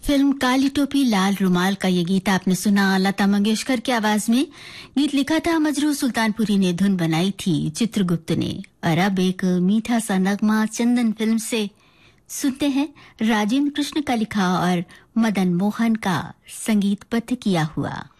Film काली टोपी लाल रुमाल का ये गीत आपने सुना लता मंगेशकर की आवाज में। गीत लिखा था मजरू सुल्तानपुरी ने, धुन बनाई थी चित्रगुप्त ने। और अब एक मीठा सा नगमा चंदन फिल्म से सुनते हैं, राजेंद्र कृष्ण का लिखा और मदन मोहन का संगीतबद्ध किया हुआ।